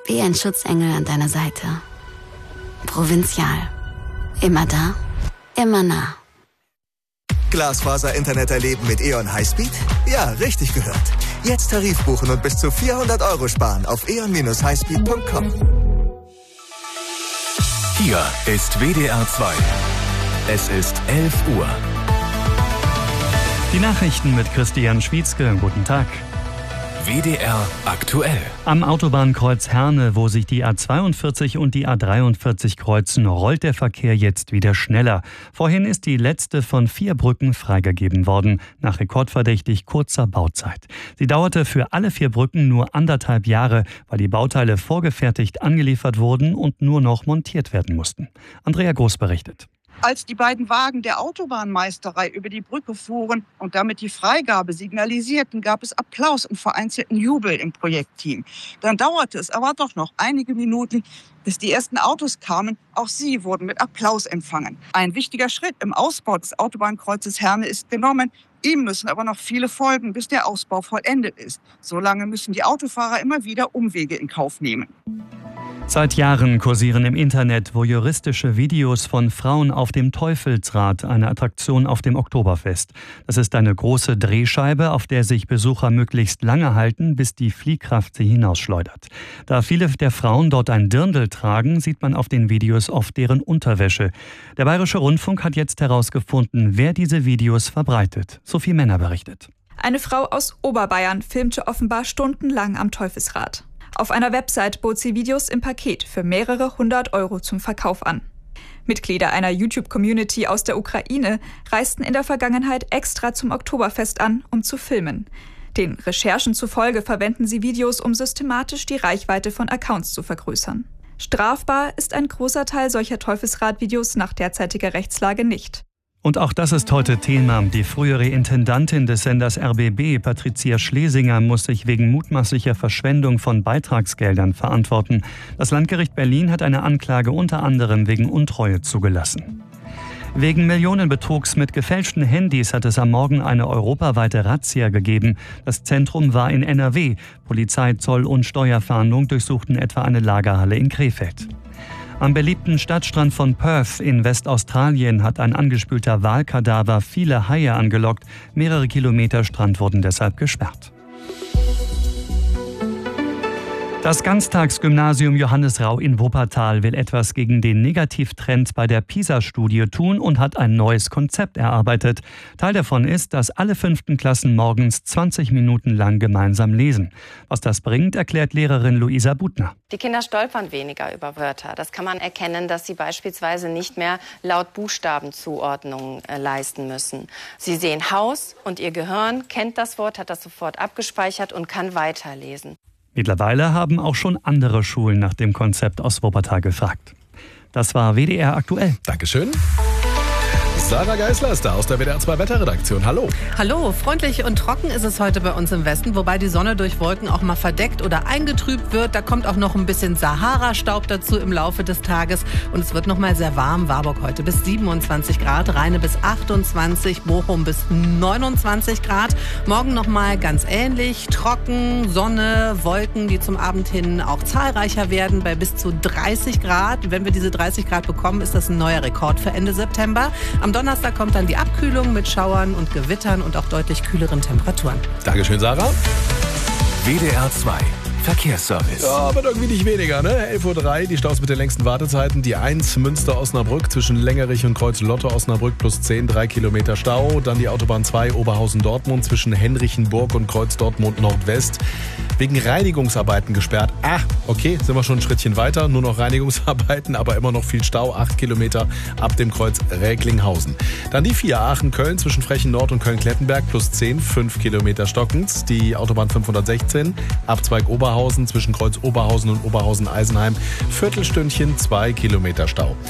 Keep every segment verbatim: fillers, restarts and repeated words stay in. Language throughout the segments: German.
Wie ein Schutzengel an deiner Seite. Provinzial. Immer da, immer nah. Glasfaser-Internet erleben mit E O N Highspeed? Ja, richtig gehört. Jetzt Tarif buchen und bis zu vierhundert Euro sparen auf e o n dash highspeed punkt com. Hier ist W D R zwei. Es ist elf Uhr. Die Nachrichten mit Christian Schwietzke. Guten Tag. W D R aktuell. Am Autobahnkreuz Herne, wo sich die A zweiundvierzig und die A dreiundvierzig kreuzen, rollt der Verkehr jetzt wieder schneller. Vorhin ist die letzte von vier Brücken freigegeben worden, nach rekordverdächtig kurzer Bauzeit. Sie dauerte für alle vier Brücken nur anderthalb Jahre, weil die Bauteile vorgefertigt angeliefert wurden und nur noch montiert werden mussten. Andrea Groß berichtet. Als die beiden Wagen der Autobahnmeisterei über die Brücke fuhren und damit die Freigabe signalisierten, gab es Applaus und vereinzelten Jubel im Projektteam. Dann dauerte es aber doch noch einige Minuten, bis die ersten Autos kamen. Auch sie wurden mit Applaus empfangen. Ein wichtiger Schritt im Ausbau des Autobahnkreuzes Herne ist genommen. Ihm müssen aber noch viele folgen, bis der Ausbau vollendet ist. Solange müssen die Autofahrer immer wieder Umwege in Kauf nehmen. Seit Jahren kursieren im Internet voyeuristische Videos von Frauen auf dem Teufelsrad, eine Attraktion auf dem Oktoberfest. Das ist eine große Drehscheibe, auf der sich Besucher möglichst lange halten, bis die Fliehkraft sie hinausschleudert. Da viele der Frauen dort ein Dirndl tragen, sieht man auf den Videos oft deren Unterwäsche. Der Bayerische Rundfunk hat jetzt herausgefunden, wer diese Videos verbreitet. Sophie Männer berichtet. Eine Frau aus Oberbayern filmte offenbar stundenlang am Teufelsrad. Auf einer Website bot sie Videos im Paket für mehrere hundert Euro zum Verkauf an. Mitglieder einer YouTube-Community aus der Ukraine reisten in der Vergangenheit extra zum Oktoberfest an, um zu filmen. Den Recherchen zufolge verwenden sie Videos, um systematisch die Reichweite von Accounts zu vergrößern. Strafbar ist ein großer Teil solcher Teufelsrad-Videos nach derzeitiger Rechtslage nicht. Und auch das ist heute Thema. Die frühere Intendantin des Senders R B B, Patricia Schlesinger, muss sich wegen mutmaßlicher Verschwendung von Beitragsgeldern verantworten. Das Landgericht Berlin hat eine Anklage unter anderem wegen Untreue zugelassen. Wegen Millionenbetrugs mit gefälschten Handys hat es am Morgen eine europaweite Razzia gegeben. Das Zentrum war in N R W. Polizei, Zoll und Steuerfahndung durchsuchten etwa eine Lagerhalle in Krefeld. Am beliebten Stadtstrand von Perth in Westaustralien hat ein angespülter Walkadaver viele Haie angelockt. Mehrere Kilometer Strand wurden deshalb gesperrt. Das Ganztagsgymnasium Johannes Rau in Wuppertal will etwas gegen den Negativtrend bei der PISA-Studie tun und hat ein neues Konzept erarbeitet. Teil davon ist, dass alle fünften Klassen morgens zwanzig Minuten lang gemeinsam lesen. Was das bringt, erklärt Lehrerin Luisa Butner. Die Kinder stolpern weniger über Wörter. Das kann man erkennen, dass sie beispielsweise nicht mehr laut Buchstabenzuordnungen äh, leisten müssen. Sie sehen Haus und ihr Gehirn kennt das Wort, hat das sofort abgespeichert und kann weiterlesen. Mittlerweile haben auch schon andere Schulen nach dem Konzept aus Wuppertal gefragt. Das war W D R aktuell. Dankeschön. Sarah Geisler ist da aus der W D R zwei Wetterredaktion. Hallo. Hallo. Freundlich und trocken ist es heute bei uns im Westen, wobei die Sonne durch Wolken auch mal verdeckt oder eingetrübt wird. Da kommt auch noch ein bisschen Sahara-Staub dazu im Laufe des Tages. Und es wird noch mal sehr warm. Warburg heute bis siebenundzwanzig Grad, Rheine bis achtundzwanzig, Bochum bis neunundzwanzig Grad. Morgen noch mal ganz ähnlich. Trocken, Sonne, Wolken, die zum Abend hin auch zahlreicher werden bei bis zu dreißig Grad. Wenn wir diese dreißig Grad bekommen, ist das ein neuer Rekord für Ende September. Am Donnerstag kommt dann die Abkühlung mit Schauern und Gewittern und auch deutlich kühleren Temperaturen. Dankeschön, Sarah. W D R zwei Verkehrsservice. Ja, wird irgendwie nicht weniger, ne? elf Uhr drei, die Staus mit den längsten Wartezeiten. Die eins Münster-Osnabrück zwischen Längerich und Kreuz-Lotte-Osnabrück plus zehn, drei Kilometer Stau. Dann die Autobahn zwei Oberhausen-Dortmund zwischen Henrichenburg und Kreuz-Dortmund-Nordwest. Wegen Reinigungsarbeiten gesperrt. Ah, okay, sind wir schon ein Schrittchen weiter. Nur noch Reinigungsarbeiten, aber immer noch viel Stau. acht Kilometer ab dem Kreuz Räklinghausen. Dann die vier Aachen-Köln zwischen Frechen Nord und Köln-Klettenberg plus zehn, fünf Kilometer stockend. Die Autobahn fünfhundertsechzehn Abzweig Oberhausen zwischen Kreuz Oberhausen und Oberhausen-Eisenheim. Viertelstündchen, zwei Kilometer Stau.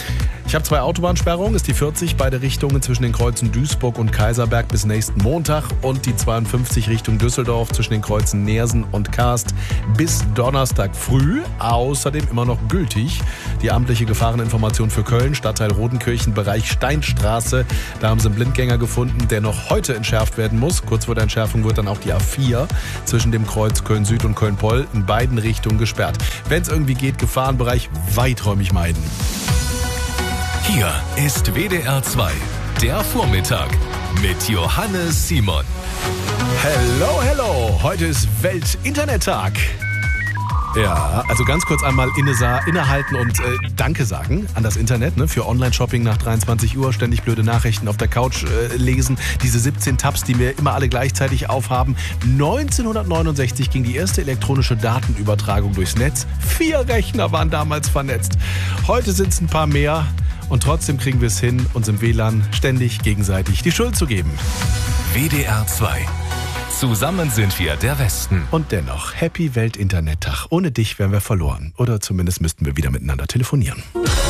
Ich habe zwei Autobahnsperrungen, ist die vierzig, beide Richtungen zwischen den Kreuzen Duisburg und Kaiserberg bis nächsten Montag und die zweiundfünfzig Richtung Düsseldorf zwischen den Kreuzen Neersen und Karst bis Donnerstag früh. Außerdem immer noch gültig die amtliche Gefahreninformation für Köln, Stadtteil Rodenkirchen, Bereich Steinstraße. Da haben sie einen Blindgänger gefunden, der noch heute entschärft werden muss. Kurz vor der Entschärfung wird dann auch die A vier zwischen dem Kreuz Köln-Süd und Köln-Poll in beiden Richtungen gesperrt. Wenn es irgendwie geht, Gefahrenbereich weiträumig meiden. Hier ist W D R zwei, der Vormittag mit Johannes Simon. Hello, hello. Heute ist Welt-Internet-Tag. Ja, also ganz kurz einmal inne, innehalten und äh, Danke sagen an das Internet, ne, für Online-Shopping nach dreiundzwanzig Uhr, ständig blöde Nachrichten auf der Couch äh, lesen, diese siebzehn Tabs, die wir immer alle gleichzeitig aufhaben. neunzehnhundertneunundsechzig ging die erste elektronische Datenübertragung durchs Netz. Vier Rechner waren damals vernetzt. Heute sind es ein paar mehr und trotzdem kriegen wir es hin, uns im W L A N ständig gegenseitig die Schuld zu geben. W D R zwei. Zusammen sind wir der Westen. Und dennoch, Happy Welt-Internet-Tag. Ohne dich wären wir verloren. Oder zumindest müssten wir wieder miteinander telefonieren.